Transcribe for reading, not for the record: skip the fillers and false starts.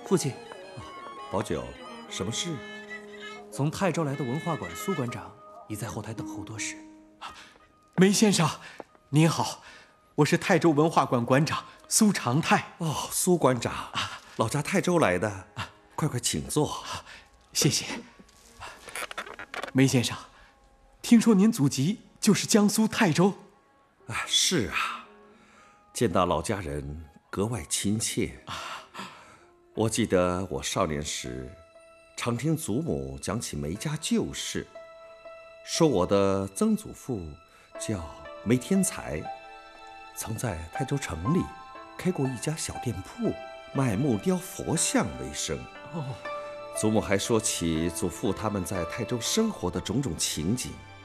父亲， 宝九，什么事？ 从泰州来的文化馆苏馆长已在后台等候多时。 梅先生，您好，我是泰州文化馆馆长苏长泰。 哦，苏馆长，老家泰州来的，快快请坐。 谢谢。梅先生，听说您祖籍就是江苏泰州？ 是啊，见到老家人格外亲切。我记得我少年时，常听祖母讲起梅家旧事，说我的曾祖父叫梅天才，曾在泰州城里开过一家小店铺，卖木雕佛像为生。祖母还说起祖父他们在泰州生活的种种情景，